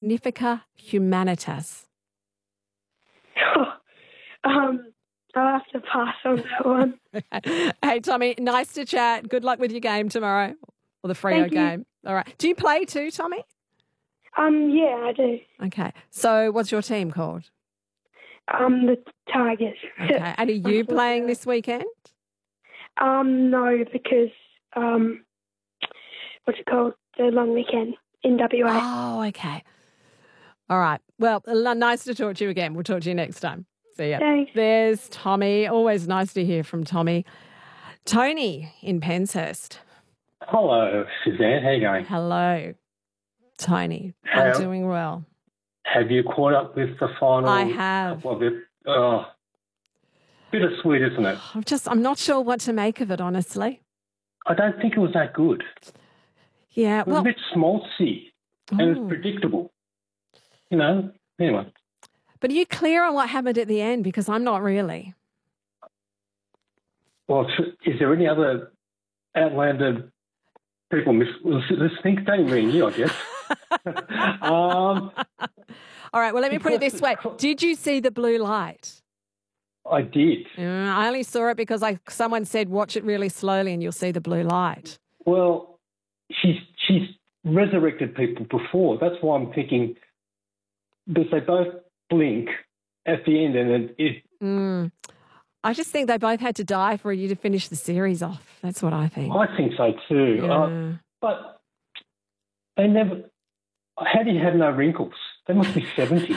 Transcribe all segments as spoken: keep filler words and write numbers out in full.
Magnifica Humanitas? um, I'll have to pass on that one. Hey, Tommy, nice to chat. Good luck with your game tomorrow, or the Freo Thank you. game. All right. Do you play too, Tommy? Um, yeah, I do. Okay. So what's your team called? Um, the Tigers. Okay. And are you playing this weekend? Um, no, because, um, what's it called? The long weekend in W A. Oh, okay. All right. Well, l- nice to talk to you again. We'll talk to you next time. See ya. Thanks. There's Tommy. Always nice to hear from Tommy. Tony in Penshurst. Hello, Suzanne. How you going? Hello, Tony. I'm How- doing well. Have you caught up with the final? I have. Of it? Oh, bittersweet, isn't it? I'm just, I'm not sure what to make of it, honestly. I don't think it was that good. Yeah, It was well, a bit schmaltzy and it Oh. was predictable. You know, anyway. but are you clear on what happened at the end? Because I'm not really. Well, is there any other Outlander people miss, listening? Don't mean you, I guess. um, All right, well, let me put it Because- this way. Did you see the blue light? I did. Uh, I only saw it because I someone said watch it really slowly and you'll see the blue light. Well, she's she's resurrected people before. That's why I'm thinking, because they both blink at the end, and then it. Mm. I just think they both had to die for you to finish the series off. That's what I think. I think so too. Yeah. Uh, but they never. How do you have no wrinkles? They must be seventy.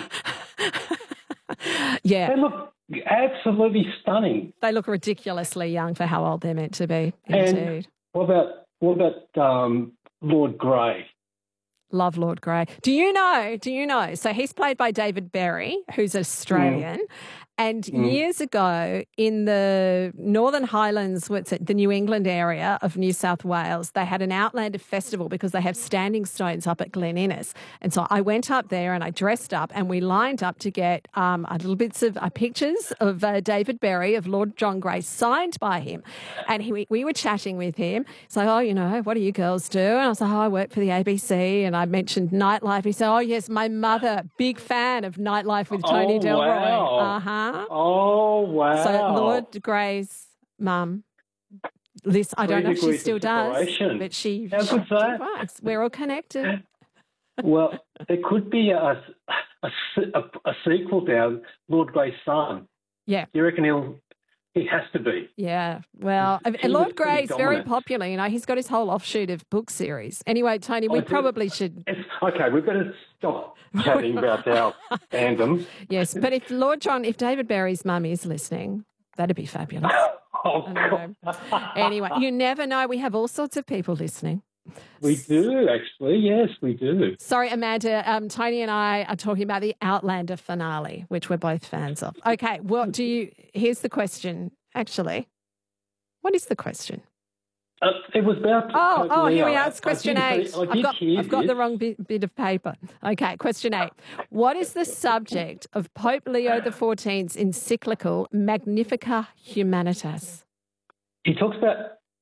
Yeah, They look absolutely stunning. they look ridiculously young for how old they're meant to be. And Indeed. what about what about um, Lord Grey? Love Lord Grey. Do you know? Do you know? So he's played by David Berry, who's Australian. And Mm. years ago in the Northern Highlands, what's it, the New England area of New South Wales, they had an Outlander festival because they have standing stones up at Glen Innes. And so I went up there and I dressed up and we lined up to get um, a little bits of uh, pictures of uh, David Berry, of Lord John Grey, signed by him. And he, we were chatting with him. He's like, oh, you know, what do you girls do? And I was like, oh, I work for the A B C. And I mentioned Nightlife. He said, oh, yes, my mother, big fan of Nightlife with Tony Oh, Delroy. wow. Uh-huh. Oh wow! So Lord Grey's mum, this I don't know if she Three still degrees of does, separation. but she, How she good's that? works. We're all connected. Well, there could be a, a, a, a sequel now, Lord Grey's son. Yeah, You reckon he'll? He has to be. yeah. Well, He and was Lord pretty Grey's very dominant. popular. You know, he's got his whole offshoot of book series. Anyway, Tony, we I do. probably should. It's, okay, we better stop chatting about our fandom. Yes, but if Lord John, if David Berry's mum is listening, that'd be fabulous. Oh, I know. God. Anyway, you never know. We have all sorts of people listening. We do, actually. Yes, we do. Sorry, Amanda. Um, Tony and I are talking about the Outlander finale, which we're both fans of. Okay, well, do you? Here's the question. Actually, what is the question? Uh, it was about. Oh, oh, here we Leo. are. It's question I did, eight. I I've did got, hear I've got this. the wrong bit, bit of paper. Okay, question eight. What is the subject of Pope Leo the fourteenth's encyclical Magnifica Humanitas? He talks about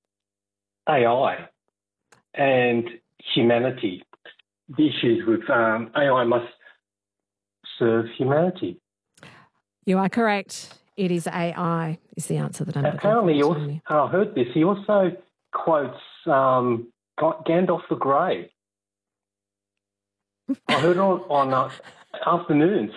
A I and humanity. The issues with um, A I must serve humanity. You are correct. It is A I, is the answer that I'm looking Apparently, he for, also, Tony. I heard this, he also quotes um, Gandalf the Grey. I heard it on, on uh, afternoons.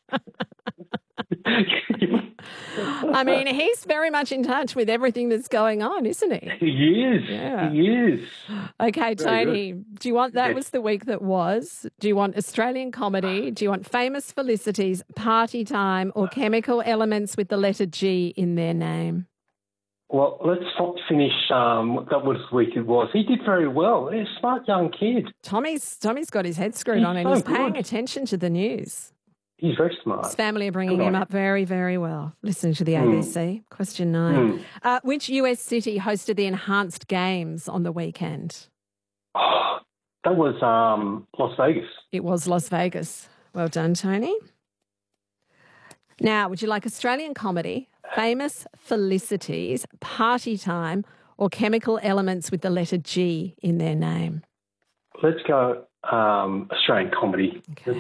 I mean, he's very much in touch with everything that's going on, isn't he? He is. Yeah. He is. Okay, Very Tony, do you want that Yes. was the week that was? Do you want Australian comedy? Do you want famous felicities, party time, or chemical elements with the letter G in their name? Well, let's not finish um, what that was week it was. He did very well. He's a smart young kid. Tommy's Tommy's got his head screwed He's on and so he's paying good. attention to the news. He's very smart. His family are bringing Good him on up very, very well. Listening to the A B C. Question nine. Mm. Uh, which U S city hosted the Enhanced Games on the weekend? Oh, that was um, Las Vegas. It was Las Vegas. Well done, Tony. Now, would you like Australian comedy, famous felicities, party time, or chemical elements with the letter G in their name? Let's go um, Australian comedy. Okay.